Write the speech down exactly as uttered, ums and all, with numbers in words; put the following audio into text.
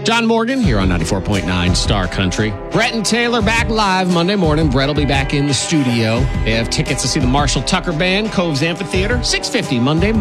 John Morgan here on ninety-four point nine Star Country. Brett and Taylor back live Monday morning. Brett will be back in the studio. They have tickets to see the Marshall Tucker Band, Coves Amphitheater, six fifty Monday morning.